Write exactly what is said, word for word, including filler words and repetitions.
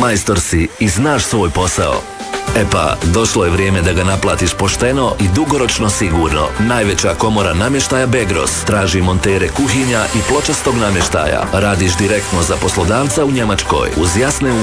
majstor si i znaš svoj posao. E pa, došlo je vrijeme da ga naplatiš pošteno i dugoročno sigurno. Najveća komora namještaja Begros traži montere kuhinja i pločastog namještaja. Radiš direktno za poslodavca u Njemačkoj uz jasne